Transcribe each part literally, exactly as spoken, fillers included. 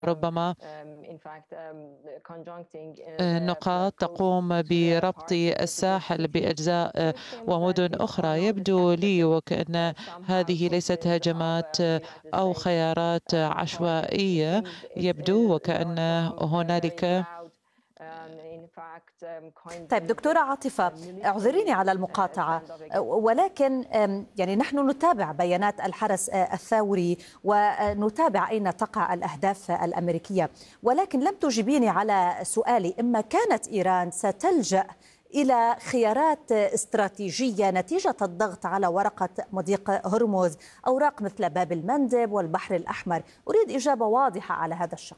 ربما نقاط تقوم بربط الساحل بأجزاء ومدن أخرى. يبدو لي وكأن هذه ليست هجمات أو خيارات عشوائية، يبدو وكأن هنالك. طيب دكتورة عاطفة، اعذريني على المقاطعة، ولكن يعني نحن نتابع بيانات الحرس الثوري ونتابع أين تقع الأهداف الأمريكية، ولكن لم تجيبيني على سؤالي: إما كانت إيران ستلجأ إلى خيارات استراتيجية نتيجة الضغط على ورقة مضيق هرمز، أوراق مثل باب المندب والبحر الأحمر؟ أريد إجابة واضحة على هذا الشق.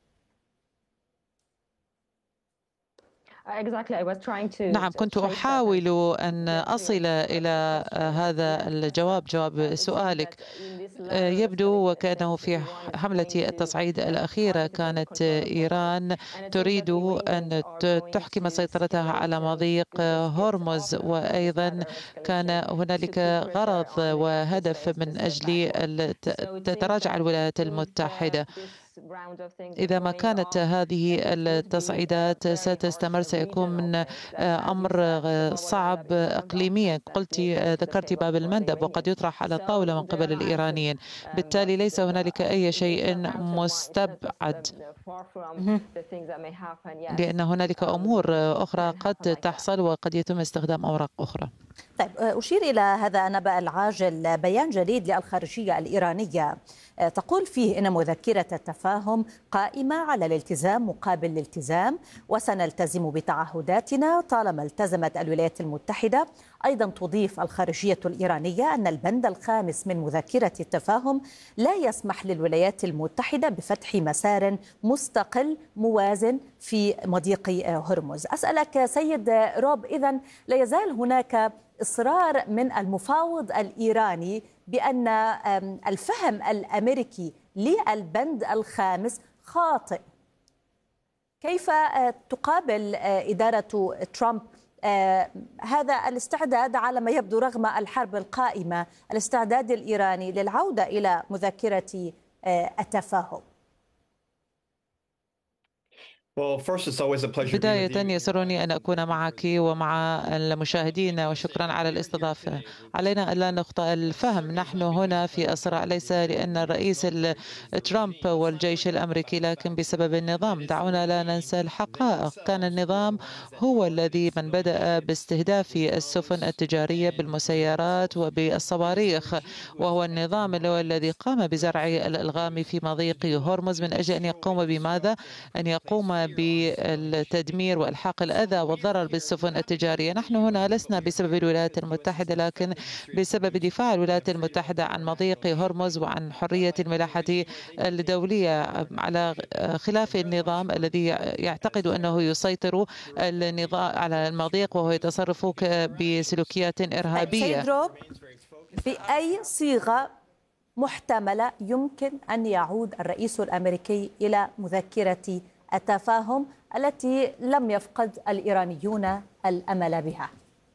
نعم، كنت أحاول أن أصل إلى هذا الجواب، جواب سؤالك. يبدو وكأنه في حملة التصعيد الأخيرة كانت إيران تريد أن تحكم سيطرتها على مضيق هرمز، وأيضا كان هنالك غرض وهدف من أجل تتراجع الولايات المتحدة. إذا ما كانت هذه التصعيدات ستستمر سيكون من أمر صعب إقليميا. قلت ذكرت باب المندب وقد يطرح على الطاولة من قبل الإيرانيين، بالتالي ليس هنالك أي شيء مستبعد، لأن هنالك أمور أخرى قد تحصل وقد يتم استخدام أوراق أخرى. طيب أشير إلى هذا النبأ العاجل بيان جديد للخارجية الإيرانية تقول فيه إن مذكرة التفاهم قائمة على الالتزام مقابل الالتزام، وسنلتزم بتعهداتنا طالما التزمت الولايات المتحدة. أيضا تضيف الخارجية الإيرانية أن البند الخامس من مذكرة التفاهم لا يسمح للولايات المتحدة بفتح مسار مستقل موازن في مضيق هرمز. أسألك سيد روب، إذن لا يزال هناك إصرار من المفاوض الإيراني بأن الفهم الأمريكي للبند الخامس خاطئ. كيف تقابل إدارة ترامب هذا الاستعداد على ما يبدو رغم الحرب القائمة، الاستعداد الإيراني للعودة إلى مذكرة التفاهم؟ بداية يسرني أن أكون معك ومع المشاهدين، وشكرا على الاستضافة. علينا أن لا نخطئ الفهم، نحن هنا في أسرع ليس لأن الرئيس ترامب والجيش الأمريكي، لكن بسبب النظام. دعونا لا ننسى الحقائق، كان النظام هو الذي من بدأ باستهداف السفن التجارية بالمسيرات وبالصواريخ، وهو النظام الذي قام بزرع الألغام في مضيق هرمز من أجل أن يقوم بماذا؟ أن يقوم بالتدمير وإلحاق الأذى والضرر بالسفن التجارية. نحن هنا لسنا بسبب الولايات المتحدة، لكن بسبب دفاع الولايات المتحدة عن مضيق هرمز وعن حرية الملاحة الدولية، على خلاف النظام الذي يعتقد أنه يسيطر النظام على المضيق وهو يتصرف بسلوكيات إرهابية. سيد روب، بأي صيغة محتملة يمكن أن يعود الرئيس الأمريكي إلى مذكرة التفاهم التي لم يفقد الإيرانيون الأمل بها؟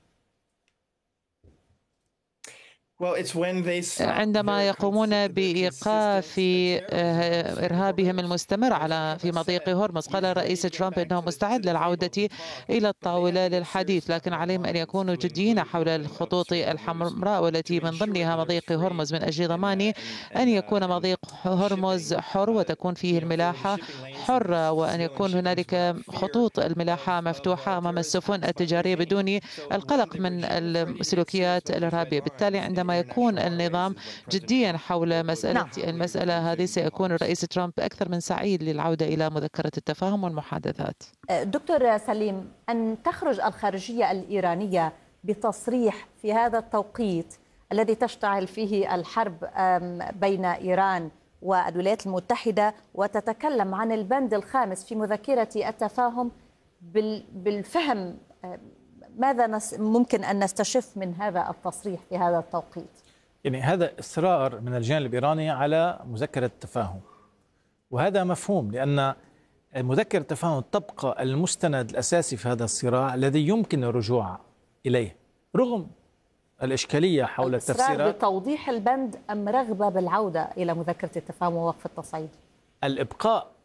عندما يقومون بإيقاف إرهابهم المستمر على في مضيق هرمز. قال الرئيس ترامب أنه مستعد للعودة إلى الطاولة للحديث، لكن عليهم أن يكونوا جديين حول الخطوط الحمراء والتي من ضمنها مضيق هرمز، من أجل ضمان أن يكون مضيق هرمز حر وتكون فيه الملاحة حرة، وأن يكون هنالك خطوط الملاحة مفتوحة أمام السفن التجارية بدون القلق من السلوكيات الإرهابية. بالتالي عندما يكون النظام جديا حول مسألة نعم. المسألة هذه سيكون الرئيس ترامب أكثر من سعيد للعودة إلى مذكرة التفاهم والمحادثات. دكتور سليم، أن تخرج الخارجية الإيرانية بتصريح في هذا التوقيت الذي تشتعل فيه الحرب بين إيران والولايات المتحدة وتتكلم عن البند الخامس في مذكرة التفاهم بالفهم، ماذا ممكن أن نستشف من هذا التصريح في هذا التوقيت؟ يعني هذا إصرار من الجانب الإيراني على مذكرة التفاهم، وهذا مفهوم، لأن مذكرة التفاهم تبقى المستند الأساسي في هذا الصراع الذي يمكن الرجوع إليه رغم الإشكالية حول التفسيرات. الإصرار بتوضيح البند أم رغبة بالعودة إلى مذكرة التفاهم ووقف التصعيد؟ الإبقاء